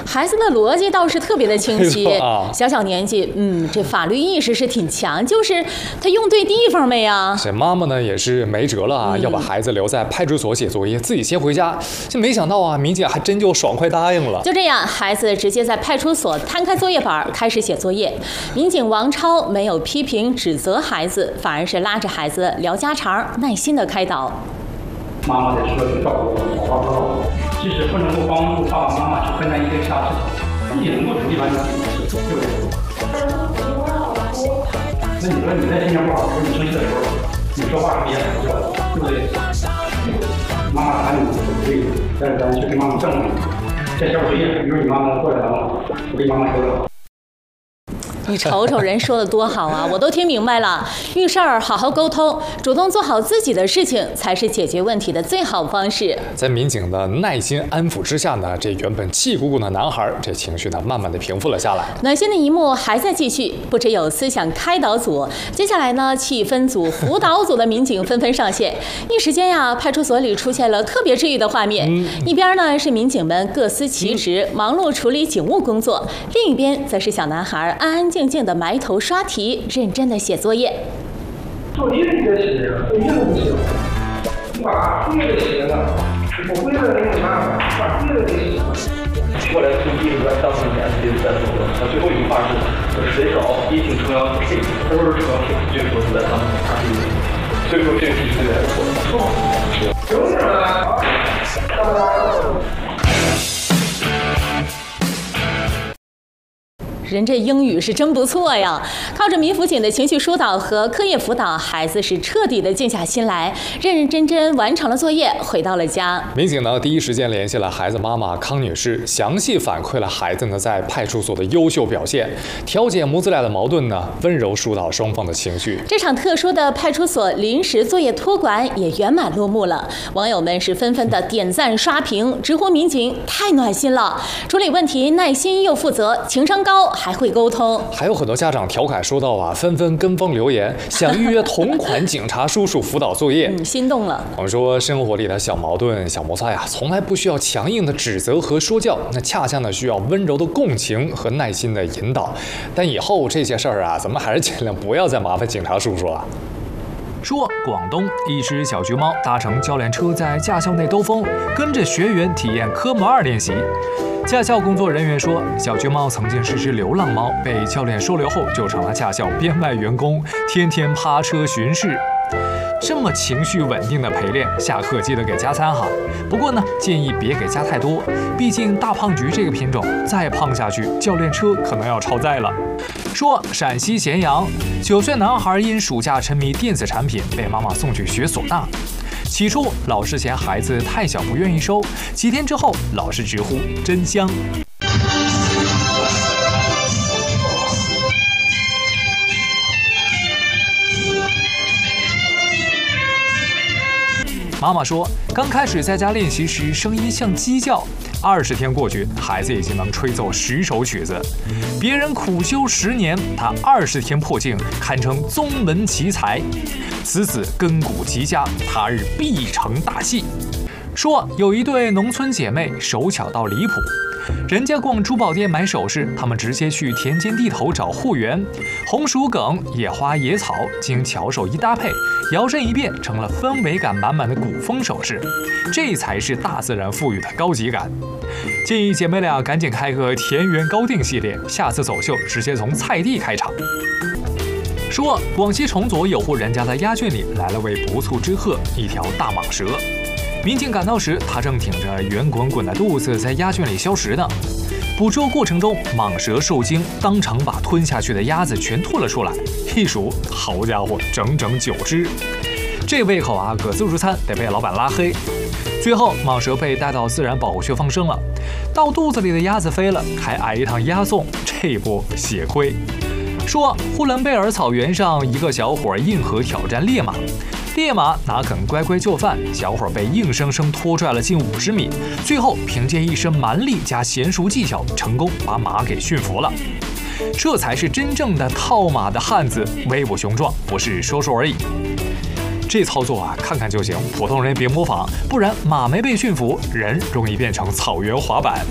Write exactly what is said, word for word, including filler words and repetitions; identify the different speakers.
Speaker 1: 孩子的逻辑倒是特别的清晰，
Speaker 2: 啊、
Speaker 1: 小小年纪，嗯，这法律意识是挺强，就是他用对地方没呀？
Speaker 2: 这妈妈呢也是没辙了啊，嗯、要把孩子留在派出所写作业，自己先回家。这没想到啊，民警还真就爽快答应了。
Speaker 1: 就这样，孩子直接在派出所摊开作业本开始写作业。民警王超没有批评指责孩子，反而是拉着孩子聊家常，耐心的开导。
Speaker 3: 妈妈在车里照顾我，好好照顾我。即使不能够帮助爸爸妈妈去分担一些家事，自己能够独立完成自己的事，对不对？那你说你在心情不好的时候，你生气的时候，你说话也很不错，对不对？妈妈喊你不对，但是咱去跟妈妈证明，这小作业，一会儿你妈妈过来了，我给妈妈说说。
Speaker 1: 你瞅瞅人说的多好啊，我都听明白了。遇事儿好好沟通，主动做好自己的事情，才是解决问题的最好方式。
Speaker 2: 在民警的耐心安抚之下呢，这原本气鼓鼓的男孩，这情绪呢慢慢的平复了下来。
Speaker 1: 暖心的一幕还在继续，不只有思想开导组，接下来呢，气氛组、辅导组的民警纷纷上线。一时间呀，派出所里出现了特别治愈的画面。嗯、一边呢是民警们各司其职，嗯、忙碌处理警务工作；另一边则是小男孩安安静静的埋头刷题，认真的写作业。
Speaker 3: 作业你得写，作业不行，你把作业写了，我会了那个啥，把作业给写了。
Speaker 4: 过来从第一个当四年级在做的，他最后一句话是谁少一挺中央配，他说是中央配，这个时候是在他们二十一年，所以说这个题是在错的。
Speaker 3: 有点了，
Speaker 1: 人这英语是真不错呀！靠着民辅警的情绪疏导和课业辅导，孩子是彻底的静下心来，认认真真完成了作业，回到了家。
Speaker 2: 民警呢第一时间联系了孩子妈妈康女士，详细反馈了孩子呢在派出所的优秀表现，调解母子俩的矛盾呢，温柔疏导双方的情绪。
Speaker 1: 这场特殊的派出所临时作业托管也圆满落幕了，网友们是纷纷的点赞刷屏，直呼民警太暖心了，处理问题耐心又负责，情商高。还会沟通，
Speaker 2: 还有很多家长调侃说到啊，纷纷跟风留言，想预约同款警察叔叔辅导作业，
Speaker 1: 嗯，心动了。
Speaker 2: 我们说生活里的小矛盾、小摩擦呀，从来不需要强硬的指责和说教，那恰恰呢需要温柔的共情和耐心的引导。但以后这些事儿啊，咱们还是尽量不要再麻烦警察叔叔了。
Speaker 5: 说广东一只小橘猫搭乘教练车在驾校内兜风，跟着学员体验科目二练习。驾校工作人员说，小橘猫曾经是只流浪猫，被教练收留后就成了驾校编外员工，天天趴车巡视。这么情绪稳定的陪练，下课记得给加餐哈。不过呢，建议别给加太多，毕竟大胖橘这个品种再胖下去，教练车可能要超载了。说陕西咸阳，九岁男孩因暑假沉迷电子产品，被妈妈送去学唢呐。起初，老师嫌孩子太小不愿意收，几天之后，老师直呼真香。妈妈说，刚开始在家练习时，声音像鸡叫。二十天过去，孩子已经能吹奏十首曲子。别人苦修十年，他二十天破镜，堪称宗门奇才。此子根骨极佳，他日必成大器。说有一对农村姐妹手巧到离谱，人家逛珠宝店买首饰，他们直接去田间地头找货源。红薯梗、野花、野草，经巧手一搭配，摇身一变成了氛围感满满的古风首饰。这才是大自然赋予的高级感。建议姐妹俩赶紧开个田园高定系列，下次走秀直接从菜地开场。说广西崇左有户人家的鸭圈里来了位不速之客，一条大蟒蛇。民警赶到时，他正挺着圆滚滚的肚子在鸭圈里消食呢。捕捉过程中，蟒蛇受惊，当场把吞下去的鸭子全吐了出来。一数，好家伙，整整九只。这胃口啊，搁自助餐得被老板拉黑。最后，蟒蛇被带到自然保护区放生了。到肚子里的鸭子飞了，还挨一趟押送，这波血亏。说呼伦贝尔草原上，一个小伙硬核挑战烈马。烈马哪肯乖乖就范，小伙被硬生生拖拽了近五十米，最后凭借一身蛮力加娴熟技巧，成功把马给驯服了。这才是真正的套马的汉子，威武雄壮，不是说说而已。这操作啊，看看就行，普通人别模仿，不然马没被驯服，人容易变成草原滑板。